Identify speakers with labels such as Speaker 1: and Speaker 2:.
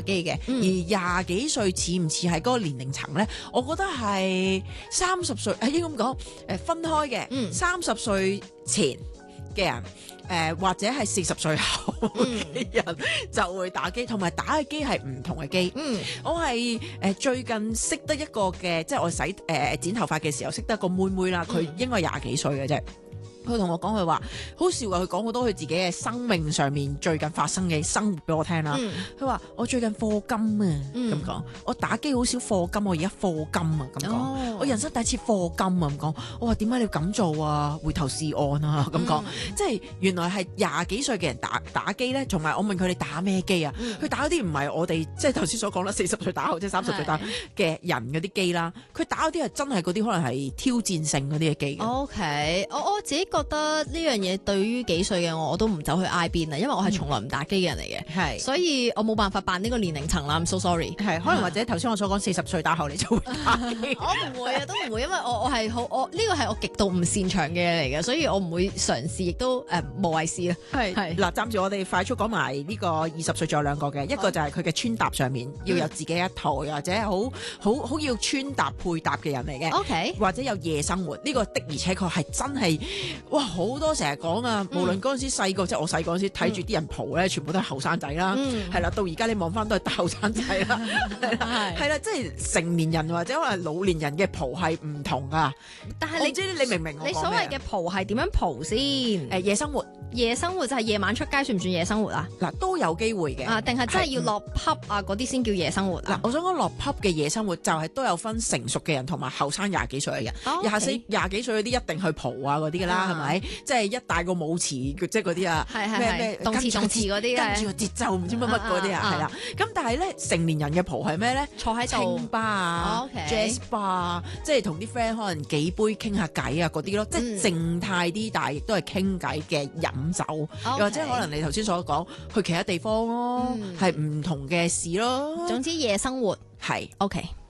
Speaker 1: 機嘅。而廿幾歲似唔似係嗰個年齡層咧？我覺得係30歲，應該咁講，分開嘅，30歲前嘅人，或者係40歲後嘅人就會打機，同埋打嘅機係唔同嘅機。我係最近識得一個嘅，即係我剪頭髮嘅時候識得一個妹妹啦，佢應該廿幾歲嘅啫。佢同我講，佢話好笑啊！佢講好多佢自己嘅生命上面最近發生嘅生活俾我聽啦。佢話我最近課金啊，咁講，我打機好少課金，我而家課金啊，咁講，我人生第一次課金啊，咁講。我話點解你要咁做啊？回頭是岸啊，咁講，即係原來係廿幾歲嘅人打機咧，同埋我問佢哋打咩機啊？佢打嗰啲唔係我哋即係頭先所講啦，40歲打後即係30歲打嘅人嗰啲機啦。佢打嗰啲係真係嗰啲可能係挑戰性嗰啲嘅機。
Speaker 2: OK，我自己覺得呢樣嘢對於幾歲嘅我都唔走去挨邊啊，因為我係從來唔打機嘅人嚟嘅，係，所以我冇辦法扮呢個年齡層啦。I'm so sorry。
Speaker 1: 係，可能或者頭先我所講40歲打後你就會打機。
Speaker 2: 我唔會啊，都唔會，因為我係好，我呢個係我極度唔擅長嘅嘢嚟嘅，所以我唔會嘗試，亦都無謂試啦。係
Speaker 1: 嗱，暫時我哋快速講埋呢個20歲仲有兩個嘅，一個就係佢嘅穿搭上面要有自己一套，又或者好要穿搭配搭嘅人嚟嘅。
Speaker 2: OK，
Speaker 1: 或者有夜生活，呢個的而且確係真係，哇！好多成日講啊，無論嗰陣時細個，即係我細個嗰陣時睇住啲人蒲咧，全部都係後生仔啦，係啦，到而家你望翻都係大後生仔啦，係啦，即係成年人或者可能老年人嘅蒲係唔同噶。
Speaker 2: 但係
Speaker 1: 你明唔明我講咩？
Speaker 2: 你所謂嘅蒲係點樣蒲先？
Speaker 1: 夜生活，
Speaker 2: 夜生活就係夜晚出街，算唔算夜生活啊？
Speaker 1: 嗱，都有機會嘅。
Speaker 2: 定係真係要落 pub 啊嗰啲先叫夜生活啊？
Speaker 1: 嗱，我想講落 pub 嘅夜生活就係都有分成熟嘅人同埋後生廿幾歲嘅人。廿幾歲嗰啲一定去蒲啊嗰啲噶啦，係咪？即係一大個舞池，即係嗰啲啊，咩
Speaker 2: 動詞嗰啲，
Speaker 1: 跟住個節奏唔知乜嗰啲啊，係啦。咁但係咧，成年人嘅蒲係咩咧？
Speaker 2: 坐喺度
Speaker 1: 清吧啊，jazz bar 啊，即係同啲 friend 可能幾杯傾下偈啊嗰啲咯，即係靜態啲，但係亦都係傾偈嘅飲酒，又或者可能你頭先所講去其他地方咯，係唔同嘅事咯。
Speaker 2: 總之夜生活
Speaker 1: 係
Speaker 2: OK。